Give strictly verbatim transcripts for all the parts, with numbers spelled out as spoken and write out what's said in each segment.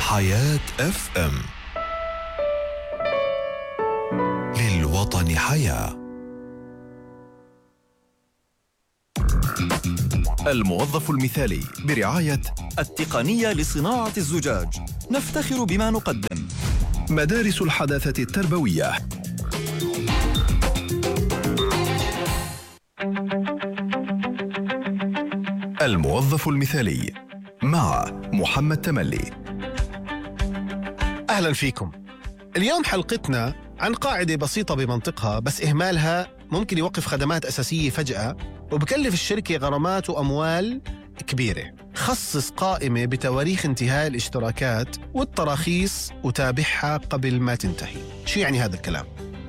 حياة اف ام، للوطن حياة. الموظف المثالي برعاية التقنية لصناعة الزجاج. نفتخر بما نقدم. مدارس الحداثة التربوية. الموظف المثالي مع محمد تملي. أهلا فيكم. اليوم حلقتنا عن قاعدة بسيطة بمنطقها، بس إهمالها ممكن يوقف خدمات أساسية فجأة وبكلف الشركة غرامات وأموال كبيرة. خصص قائمة بتواريخ انتهاء الاشتراكات والتراخيص وتابعها قبل ما تنتهي. شو يعني هذا الكلام؟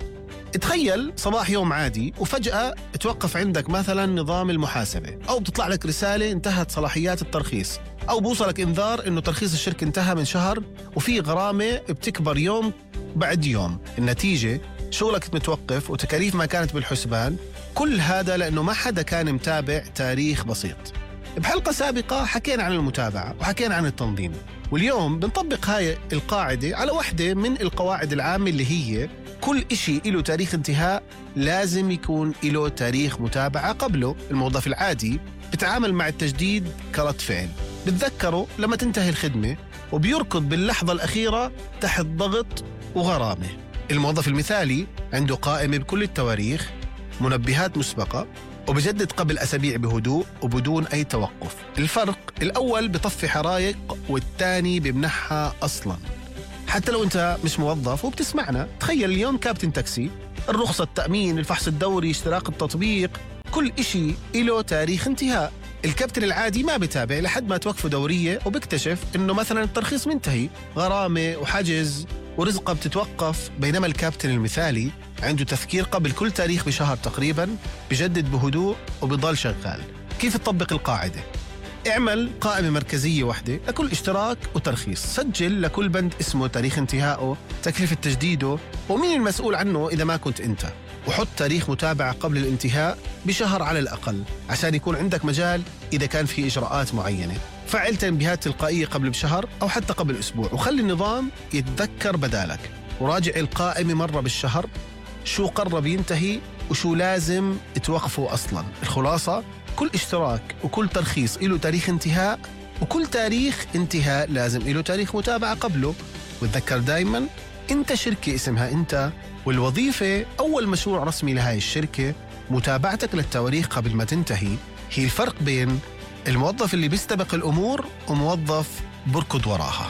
تخيل صباح يوم عادي وفجأة توقف عندك مثلا نظام المحاسبة، أو بتطلع لك رسالة انتهت صلاحيات الترخيص، أو بوصلك إنذار إنه ترخيص الشركة انتهى من شهر وفي غرامة بتكبر يوم بعد يوم. النتيجة شغلك متوقف وتكاليف ما كانت بالحسبان. كل هذا لأنه ما حدا كان متابع تاريخ بسيط. بحلقة سابقة حكينا عن المتابعة وحكينا عن التنظيم، واليوم بنطبق هاي القاعدة على واحدة من القواعد العامة اللي هي كل إشي إله تاريخ انتهاء لازم يكون إله تاريخ متابعة قبله. الموظف العادي بتعامل مع التجديد كرد فعل، بتذكره لما تنتهي الخدمة وبيركض باللحظة الأخيرة تحت ضغط وغرامة. الموظف المثالي عنده قائمة بكل التواريخ، منبهات مسبقة، وبجدد قبل أسابيع بهدوء وبدون أي توقف. الفرق الأول بطفي حرايق والثاني بمنحها أصلاً. حتى لو أنت مش موظف وبتسمعنا، تخيل اليوم كابتن تاكسي، الرخصة، التأمين، الفحص الدوري، اشتراك التطبيق، كل إشي إله تاريخ انتهاء. الكابتن العادي ما بتابع لحد ما توقفه دورية وبكتشف إنه مثلا الترخيص منتهي، غرامة وحجز ورزقه بتتوقف. بينما الكابتن المثالي عنده تذكير قبل كل تاريخ بشهر تقريبا، بجدد بهدوء وبضل شغال. كيف تطبق القاعدة؟ اعمل قائمة مركزية واحدة لكل اشتراك وترخيص، سجل لكل بند اسمه، تاريخ انتهائه، تكلفة تجديده، ومين المسؤول عنه إذا ما كنت أنت، وحط تاريخ متابعة قبل الانتهاء بشهر على الأقل عشان يكون عندك مجال إذا كان في إجراءات معينة. فعل تنبيهات تلقائية قبل بشهر أو حتى قبل أسبوع، وخلي النظام يتذكر بدالك. وراجع القائمة مرة بالشهر، شو قرب ينتهي وشو لازم توقفه أصلا. الخلاصة، كل اشتراك وكل ترخيص له تاريخ انتهاء، وكل تاريخ انتهاء لازم له تاريخ متابعة قبله. وتذكر دايما انت شركة اسمها انت، والوظيفة أول مشروع رسمي لهاي الشركة. متابعتك للتواريخ قبل ما تنتهي هي الفرق بين الموظف اللي بيستبق الأمور وموظف بركض وراها.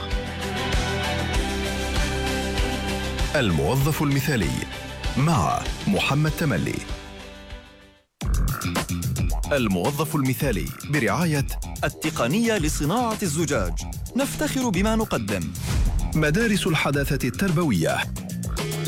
الموظف المثالي مع محمد تملي. الموظف المثالي برعاية التقنية لصناعة الزجاج. نفتخر بما نقدم. مدارس الحداثة التربوية.